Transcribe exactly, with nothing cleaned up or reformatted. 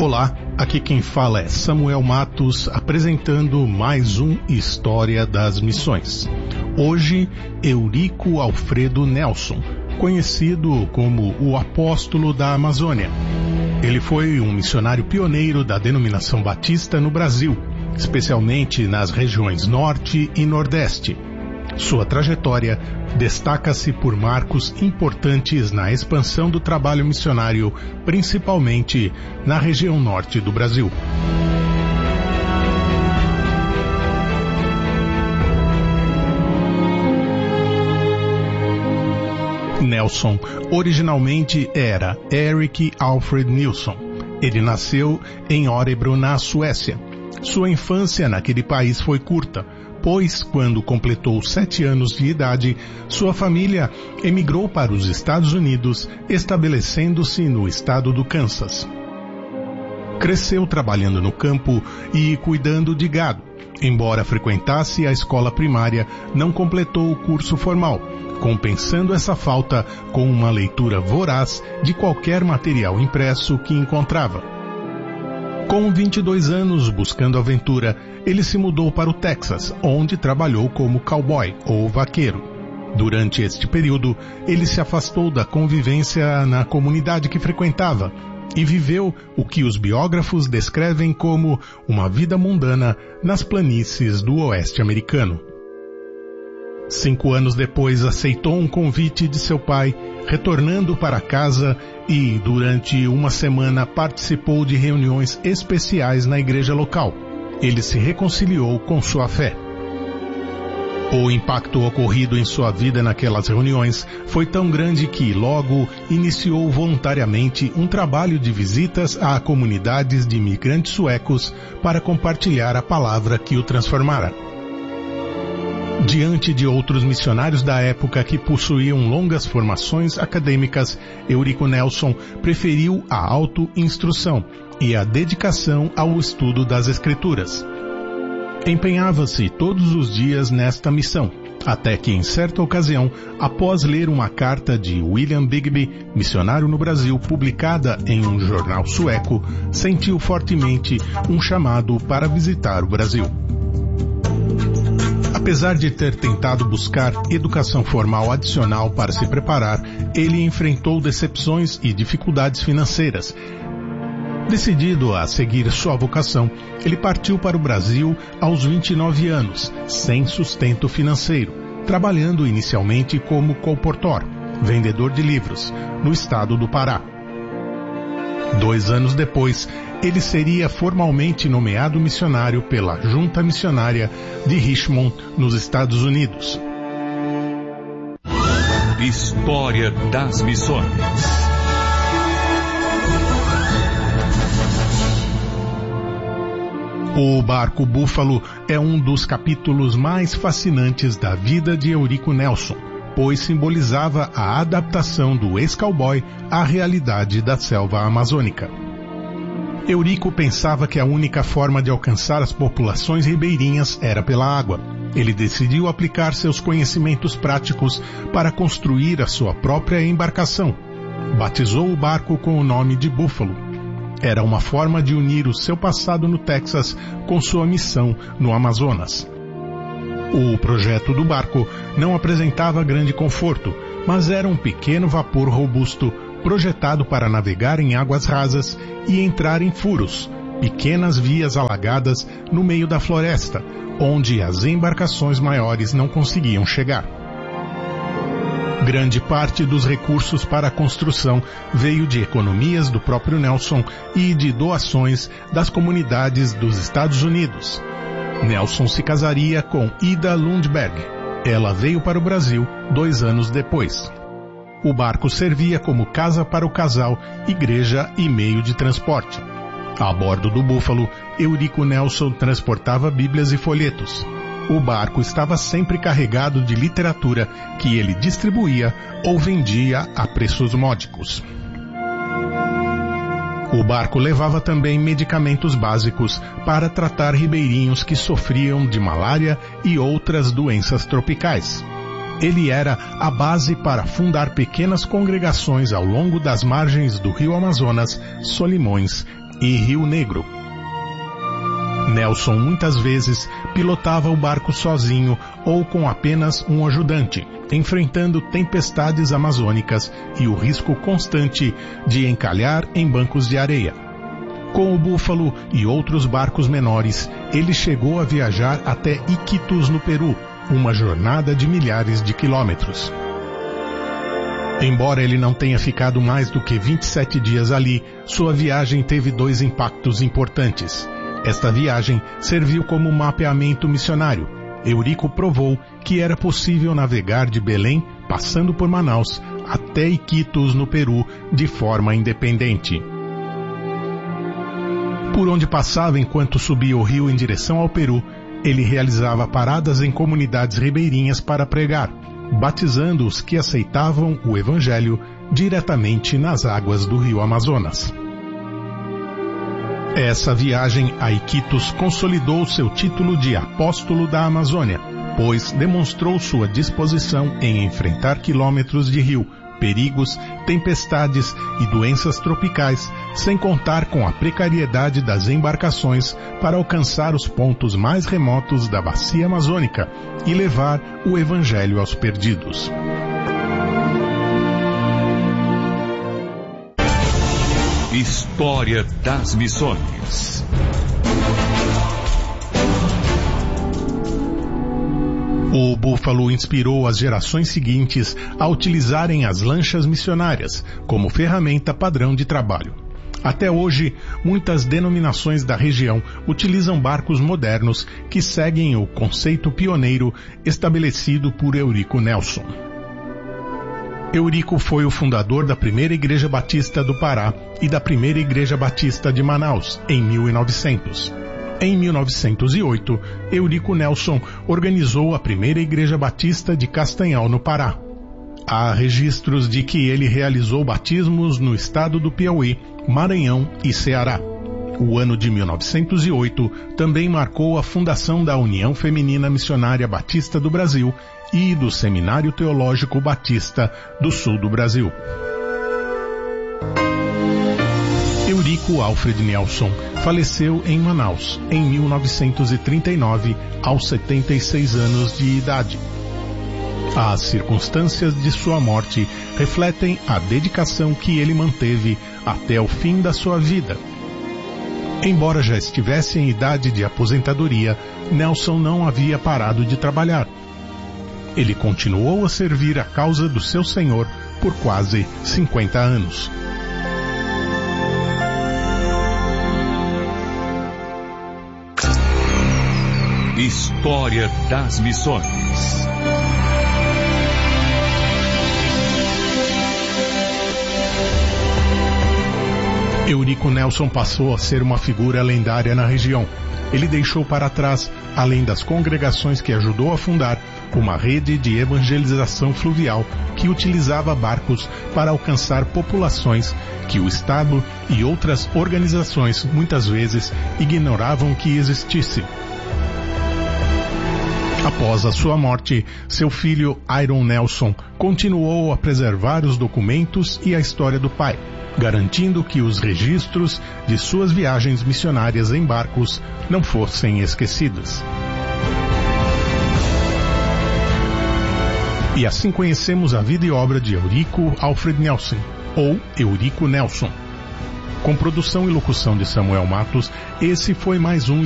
Olá, aqui quem fala é Samuel Matos, apresentando mais um História das Missões. Hoje, Eurico Alfredo Nelson, conhecido como o Apóstolo da Amazônia. Ele foi um missionário pioneiro da denominação batista no Brasil, especialmente nas regiões Norte e Nordeste. Sua trajetória destaca-se por marcos importantes na expansão do trabalho missionário, principalmente na região norte do Brasil. Nelson originalmente era Eric Alfred Nilsson. Ele nasceu em Örebro, na Suécia. Sua infância naquele país foi curta, pois, quando completou sete anos de idade, sua família emigrou para os Estados Unidos, estabelecendo-se no estado do Kansas. Cresceu trabalhando no campo e cuidando de gado. Embora frequentasse a escola primária, não completou o curso formal, compensando essa falta com uma leitura voraz de qualquer material impresso que encontrava. Com vinte e dois anos, buscando aventura, ele se mudou para o Texas, onde trabalhou como cowboy ou vaqueiro. Durante este período, ele se afastou da convivência na comunidade que frequentava e viveu o que os biógrafos descrevem como uma vida mundana nas planícies do oeste americano. Cinco anos depois, aceitou um convite de seu pai, retornando para casa e, durante uma semana, participou de reuniões especiais na igreja local. Ele se reconciliou com sua fé. O impacto ocorrido em sua vida naquelas reuniões foi tão grande que logo iniciou voluntariamente um trabalho de visitas a comunidades de imigrantes suecos para compartilhar a palavra que o transformara. Diante de outros missionários da época que possuíam longas formações acadêmicas, Eurico Nelson preferiu a auto-instrução e a dedicação ao estudo das Escrituras. Empenhava-se todos os dias nesta missão, até que em certa ocasião, após ler uma carta de William Bigby, missionário no Brasil, publicada em um jornal sueco, sentiu fortemente um chamado para visitar o Brasil. Apesar de ter tentado buscar educação formal adicional para se preparar, ele enfrentou decepções e dificuldades financeiras. Decidido a seguir sua vocação, ele partiu para o Brasil aos vinte e nove anos, sem sustento financeiro, trabalhando inicialmente como colportor, vendedor de livros, no estado do Pará. Dois anos depois, ele seria formalmente nomeado missionário pela Junta Missionária de Richmond, nos Estados Unidos. História das Missões. O barco Búfalo é um dos capítulos mais fascinantes da vida de Eurico Nelson, pois simbolizava a adaptação do ex-cowboy à realidade da selva amazônica. Eurico pensava que a única forma de alcançar as populações ribeirinhas era pela água. Ele decidiu aplicar seus conhecimentos práticos para construir a sua própria embarcação. Batizou o barco com o nome de Búfalo. Era uma forma de unir o seu passado no Texas com sua missão no Amazonas. O projeto do barco não apresentava grande conforto, mas era um pequeno vapor robusto, projetado para navegar em águas rasas e entrar em furos, pequenas vias alagadas no meio da floresta, onde as embarcações maiores não conseguiam chegar. Grande parte dos recursos para a construção veio de economias do próprio Nelson e de doações das comunidades dos Estados Unidos. Nelson se casaria com Ida Lundberg. Ela veio para o Brasil dois anos depois. O barco servia como casa para o casal, igreja e meio de transporte. A bordo do Búfalo, Eurico Nelson transportava bíblias e folhetos. O barco estava sempre carregado de literatura que ele distribuía ou vendia a preços módicos. O barco levava também medicamentos básicos para tratar ribeirinhos que sofriam de malária e outras doenças tropicais. Ele era a base para fundar pequenas congregações ao longo das margens do rio Amazonas, Solimões e Rio Negro. Nelson muitas vezes pilotava o barco sozinho ou com apenas um ajudante, enfrentando tempestades amazônicas e o risco constante de encalhar em bancos de areia. Com o Búfalo e outros barcos menores, ele chegou a viajar até Iquitos, no Peru, uma jornada de milhares de quilômetros. Embora ele não tenha ficado mais do que vinte e sete dias ali, sua viagem teve dois impactos importantes. Esta viagem serviu como mapeamento missionário. Eurico provou que era possível navegar de Belém, passando por Manaus, até Iquitos, no Peru, de forma independente. Por onde passava enquanto subia o rio em direção ao Peru, ele realizava paradas em comunidades ribeirinhas para pregar, batizando os que aceitavam o Evangelho diretamente nas águas do rio Amazonas. Essa viagem a Iquitos consolidou seu título de apóstolo da Amazônia, pois demonstrou sua disposição em enfrentar quilômetros de rio, perigos, tempestades e doenças tropicais, sem contar com a precariedade das embarcações para alcançar os pontos mais remotos da bacia amazônica e levar o Evangelho aos perdidos. História das Missões. O Búfalo inspirou as gerações seguintes a utilizarem as lanchas missionárias como ferramenta padrão de trabalho. Até hoje, muitas denominações da região utilizam barcos modernos que seguem o conceito pioneiro estabelecido por Eurico Nelson. Eurico foi o fundador da primeira Igreja Batista do Pará e da primeira Igreja Batista de Manaus, em mil e novecentos. Em mil novecentos e oito, Eurico Nelson organizou a primeira Igreja Batista de Castanhal, no Pará. Há registros de que ele realizou batismos no estado do Piauí, Maranhão e Ceará. O ano de mil novecentos e oito também marcou a fundação da União Feminina Missionária Batista do Brasil e do Seminário Teológico Batista do Sul do Brasil. Eurico Alfred Nelson faleceu em Manaus em mil novecentos e trinta e nove, aos setenta e seis anos de idade. As circunstâncias de sua morte refletem a dedicação que ele manteve até o fim da sua vida. Embora já estivesse em idade de aposentadoria, Nelson não havia parado de trabalhar. Ele continuou a servir a causa do seu Senhor por quase cinquenta anos. História das Missões. Eurico Nelson passou a ser uma figura lendária na região. Ele deixou para trás, além das congregações que ajudou a fundar, uma rede de evangelização fluvial que utilizava barcos para alcançar populações que o Estado e outras organizações muitas vezes ignoravam que existissem. Após a sua morte, seu filho Iron Nelson continuou a preservar os documentos e a história do pai, garantindo que os registros de suas viagens missionárias em barcos não fossem esquecidos. E assim conhecemos a vida e obra de Eurico Alfred Nelson, ou Eurico Nelson. Com produção e locução de Samuel Matos, esse foi mais um